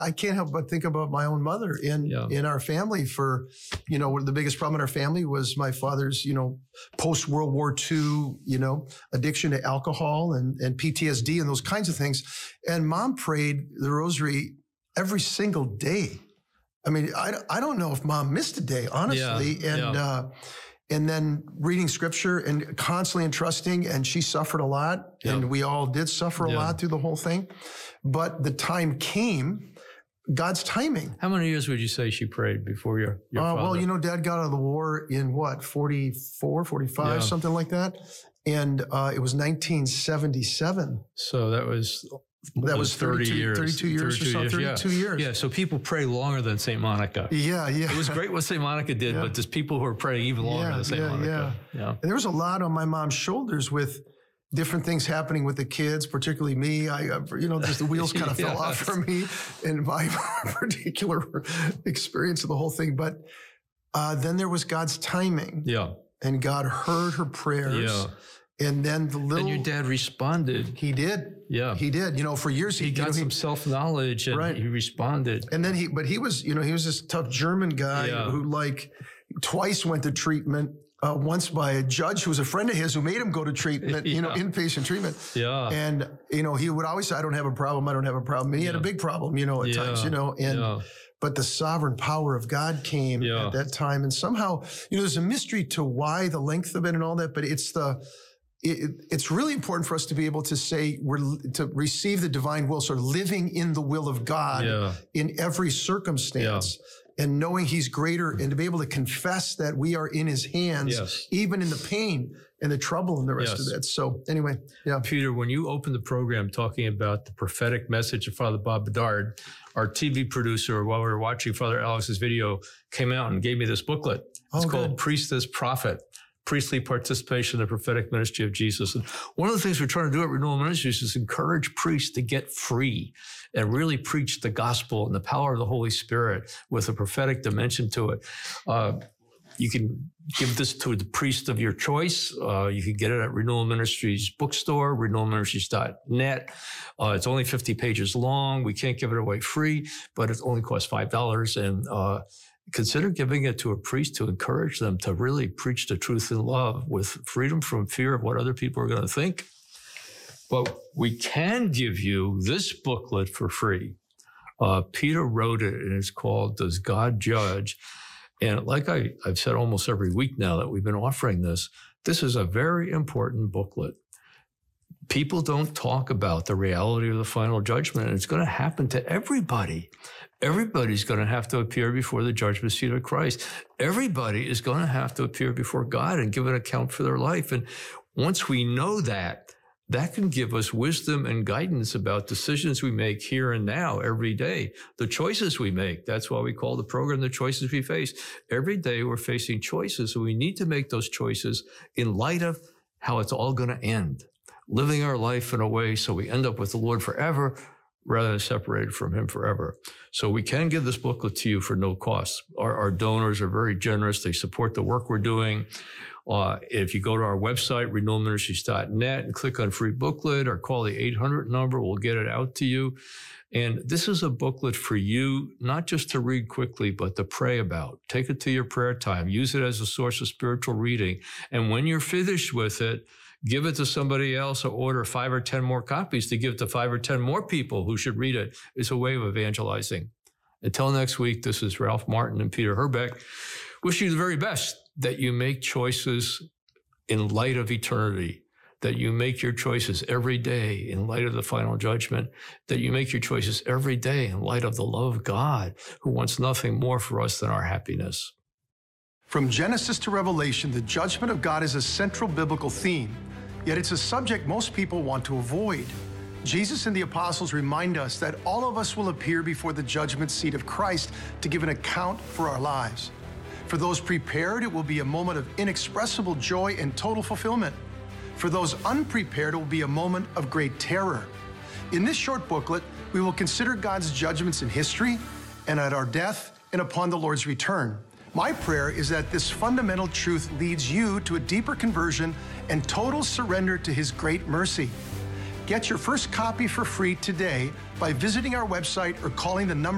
I can't help but think about my own mother in our family. For, the biggest problem in our family was my father's, post World War II, addiction to alcohol and PTSD and those kinds of things. And Mom prayed the rosary every single day. I mean, I don't know if Mom missed a day, honestly. And then reading scripture and constantly entrusting, and she suffered a lot, and we all did suffer a lot through the whole thing. But the time came, God's timing. How many years would you say she prayed before your father? Well, Dad got out of the war in 44, 45, something like that. And it was 1977. So that was 30 years. 32 years or so, 32 years. Yeah, so people pray longer than St. Monica. Yeah. It was great what St. Monica did, but there's people who are praying even longer than St. Monica. Yeah. And there was a lot on my mom's shoulders with different things happening with the kids, particularly me. Just the wheels kind of fell off for me in my particular experience of the whole thing. But then there was God's timing. Yeah. And God heard her prayers. Yeah. And then and your dad responded. He did. Yeah. He did. For years he got some self-knowledge and he responded. And then he was this tough German guy who twice went to treatment, once by a judge who was a friend of his who made him go to treatment, inpatient treatment. Yeah. And, he would always say, I don't have a problem. And he had a big problem, at times, but the sovereign power of God came at that time. And somehow, there's a mystery to why, the length of it and all that, but it's really important for us to be able to say to receive the divine will, sort of living in the will of God in every circumstance and knowing he's greater, and to be able to confess that we are in his hands, even in the pain and the trouble and the rest of that. So anyway, Peter, when you opened the program talking about the prophetic message of Father Bob Bedard, our TV producer, while we were watching Father Alex's video, came out and gave me this booklet. It's called Priest as Prophet. Priestly participation in the prophetic ministry of Jesus. And one of the things we're trying to do at Renewal Ministries is encourage priests to get free and really preach the gospel and the power of the Holy Spirit with a prophetic dimension to it. You can give this to the priest of your choice. You can get it at Renewal Ministries bookstore, renewalministries.net. It's only 50 pages long. We can't give it away free, but it only costs $5. And consider giving it to a priest to encourage them to really preach the truth in love with freedom from fear of what other people are going to think. But we can give you this booklet for free. Peter wrote it, and it's called Does God Judge? And like I've said almost every week now that we've been offering this is a very important booklet. People don't talk about the reality of the final judgment, and it's going to happen to everybody. Everybody's going to have to appear before the judgment seat of Christ. Everybody is going to have to appear before God and give an account for their life. And once we know that can give us wisdom and guidance about decisions we make here and now, every day. The choices we make, that's why we call the program The Choices We Face. Every day we're facing choices, so we need to make those choices in light of how it's all going to end. Living our life in a way so we end up with the Lord forever rather than separated from him forever. So we can give this booklet to you for no cost. Our donors are very generous. They support the work we're doing. If you go to our website, renewalministries.net, and click on free booklet or call the 800 number, we'll get it out to you. And this is a booklet for you, not just to read quickly, but to pray about. Take it to your prayer time. Use it as a source of spiritual reading. And when you're finished with it, give it to somebody else, or order 5 or 10 more copies to give to 5 or 10 more people who should read it. It's a way of evangelizing. Until next week, this is Ralph Martin and Peter Herbeck. Wish you the very best, that you make choices in light of eternity, that you make your choices every day in light of the final judgment, that you make your choices every day in light of the love of God, who wants nothing more for us than our happiness. From Genesis to Revelation, the judgment of God is a central biblical theme, yet it's a subject most people want to avoid. Jesus and the apostles remind us that all of us will appear before the judgment seat of Christ to give an account for our lives. For those prepared, it will be a moment of inexpressible joy and total fulfillment. For those unprepared, it will be a moment of great terror. In this short booklet, we will consider God's judgments in history and at our death and upon the Lord's return. My prayer is that this fundamental truth leads you to a deeper conversion and total surrender to His great mercy. Get your first copy for free today by visiting our website or calling the number